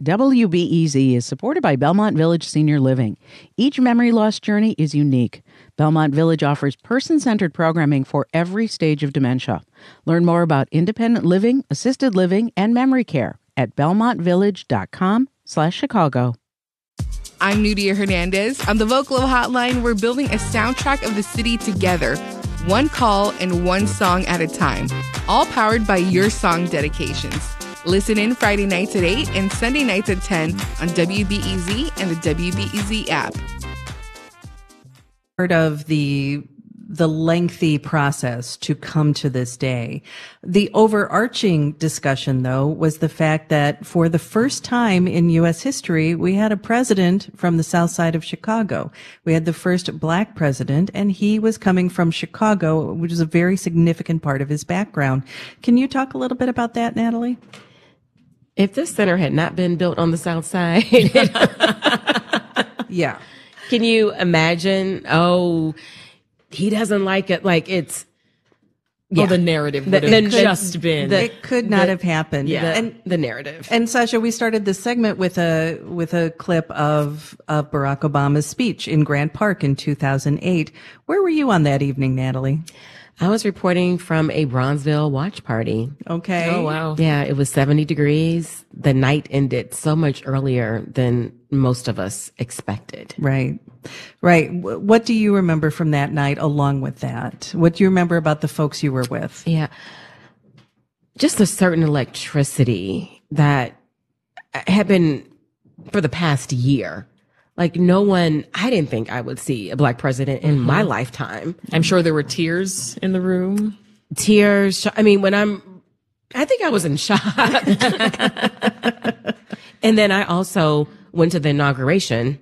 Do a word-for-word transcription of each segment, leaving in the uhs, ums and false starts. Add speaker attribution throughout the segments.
Speaker 1: W B E Z is supported by Belmont Village Senior Living. Each memory loss journey is unique. Belmont Village offers person-centered programming for every stage of dementia. Learn more about independent living, assisted living, and memory care at belmontvillage.com slash Chicago.
Speaker 2: I'm Nudia Hernandez. On the Vocalo Hotline, we're building a soundtrack of the city together, one call and one song at a time, all powered by your song dedications. Listen in Friday nights at eight and Sunday nights at ten on W B E Z and the W B E Z app.
Speaker 3: Part of the the lengthy process to come to this day. The overarching discussion, though, was the fact that for the first time in U S history, we had a president from the south side of Chicago. We had the first black president, and he was coming from Chicago, which is a very significant part of his background. Can you talk a little bit about that, Natalie?
Speaker 4: If this center had not been built on the south side,
Speaker 3: yeah.
Speaker 4: Can you imagine? Oh, he doesn't like it. Like it's,
Speaker 5: yeah. Oh, the narrative would
Speaker 4: the,
Speaker 5: have
Speaker 4: the,
Speaker 5: just
Speaker 4: the,
Speaker 5: been.
Speaker 3: The, it could not
Speaker 4: the,
Speaker 3: have happened.
Speaker 4: Yeah,
Speaker 3: the, and
Speaker 4: the narrative.
Speaker 3: And Sasha, we started this segment with a with a clip of of Barack Obama's speech in Grant Park in two thousand eight. Where were you on that evening, Natalie?
Speaker 4: I was reporting from a Bronzeville watch party.
Speaker 3: Okay.
Speaker 5: Oh, wow.
Speaker 4: Yeah, it was seventy degrees. The night ended so much earlier than most of us expected.
Speaker 3: Right. Right. What do you remember from that night along with that? What do you remember about the folks you were with?
Speaker 4: Yeah. Just a certain electricity that had been for the past year. Like no one, I didn't think I would see a black president in mm-hmm. my lifetime.
Speaker 5: I'm sure there were tears in the room.
Speaker 4: Tears. I mean, when I'm, I think I was in shock. And then I also went to the inauguration.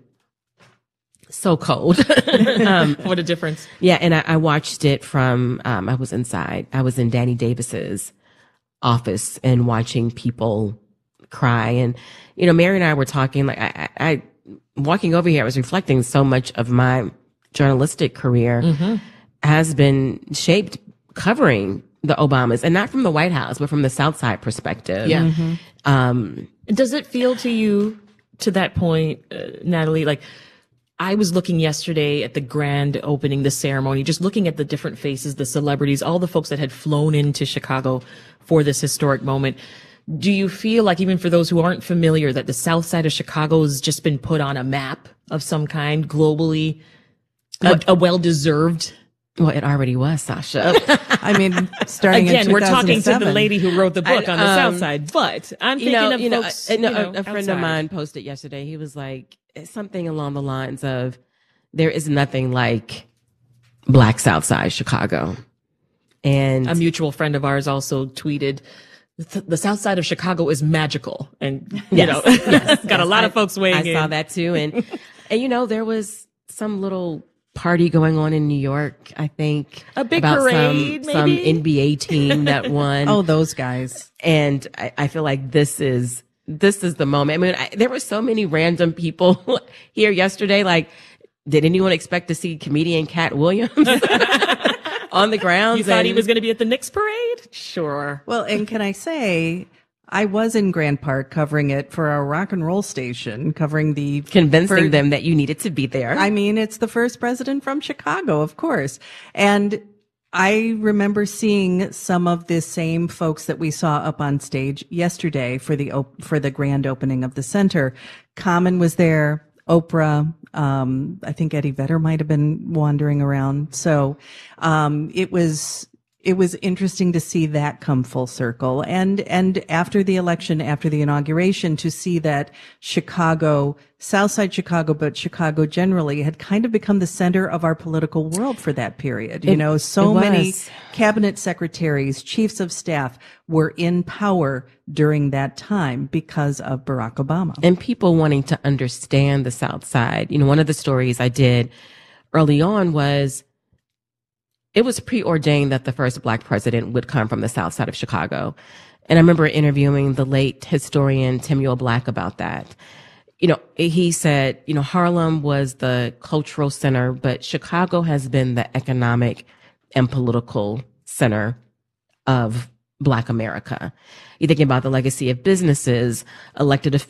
Speaker 4: So cold.
Speaker 5: um, what a difference.
Speaker 4: Yeah. And I, I watched it from, um, I was inside. I was in Danny Davis's office and watching people cry. And, you know, Mary and I were talking, like, I, I, I walking over here, I was reflecting so much of my journalistic career mm-hmm. has been shaped covering the Obamas, and not from the White House, but from the South Side perspective.
Speaker 5: Yeah. Mm-hmm.
Speaker 4: Um,
Speaker 5: Does it feel to you to that point, uh, Natalie, like I was looking yesterday at the grand opening, the ceremony, just looking at the different faces, the celebrities, all the folks that had flown into Chicago for this historic moment. Do you feel like, even for those who aren't familiar, that the south side of Chicago has just been put on a map of some kind globally, a, a well-deserved?
Speaker 4: Well, it already was, Sasha.
Speaker 3: I mean, starting
Speaker 5: again,
Speaker 3: in
Speaker 5: we're talking to the
Speaker 3: seven.
Speaker 5: lady who wrote the book
Speaker 4: I,
Speaker 5: on the
Speaker 4: um,
Speaker 5: south side, but I'm thinking
Speaker 4: you know,
Speaker 5: of
Speaker 4: you know,
Speaker 5: folks.
Speaker 4: a,
Speaker 5: you know,
Speaker 4: a, a friend
Speaker 5: outside.
Speaker 4: of mine posted yesterday. He was like something along the lines of, "There is nothing like Black South Side Chicago." And
Speaker 5: a mutual friend of ours also tweeted, the south side of Chicago is magical. And, you
Speaker 4: yes,
Speaker 5: know,
Speaker 4: yes,
Speaker 5: got
Speaker 4: yes.
Speaker 5: a lot
Speaker 4: I,
Speaker 5: of folks weighing
Speaker 4: I
Speaker 5: in.
Speaker 4: I saw that too. And, and, you know, there was some little party going on in New York, I think.
Speaker 5: A big
Speaker 4: about
Speaker 5: parade,
Speaker 4: some,
Speaker 5: maybe?
Speaker 4: some N B A team that won.
Speaker 3: Oh, those guys.
Speaker 4: And I, I feel like this is, this is the moment. I mean, I, there were so many random people here yesterday. Like, did anyone expect to see comedian Cat Williams on the ground?
Speaker 5: You thought he was going to be at the Knicks parade? Sure.
Speaker 3: Well, and can I say, I was in Grant Park covering it for our rock and roll station, covering the
Speaker 4: convincing
Speaker 3: first,
Speaker 4: them that you needed to be there.
Speaker 3: I mean, it's the first president from Chicago, of course. And I remember seeing some of the same folks that we saw up on stage yesterday for the op- for the grand opening of the center. Common was there, Oprah, um, I think Eddie Vedder might have been wandering around. So, um, it was, it was interesting to see that come full circle. And, and after the election, after the inauguration, to see that Chicago, Southside Chicago, but Chicago generally had kind of become the center of our political world for that period. You
Speaker 4: It-
Speaker 3: know, so
Speaker 4: it
Speaker 3: many
Speaker 4: was.
Speaker 3: cabinet secretaries, chiefs of staff were in power during that time because of Barack Obama.
Speaker 4: And people wanting to understand the South Side. You know, one of the stories I did early on was it was preordained that the first black president would come from the South Side of Chicago. And I remember interviewing the late historian Timuel Black about that. You know, he said, you know, Harlem was the cultural center, but Chicago has been the economic and political center of Black America. You're thinking about the legacy of businesses, elected officials,